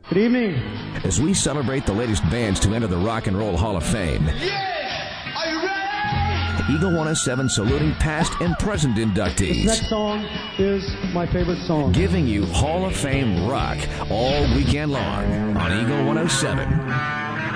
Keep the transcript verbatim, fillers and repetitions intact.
Good evening. As we celebrate the latest bands to enter the Rock and Roll Hall of Fame. Yeah! Are you ready? Eagle one oh seven saluting past and present inductees. This next song is my favorite song. Giving you Hall of Fame rock all weekend long on Eagle one oh seven.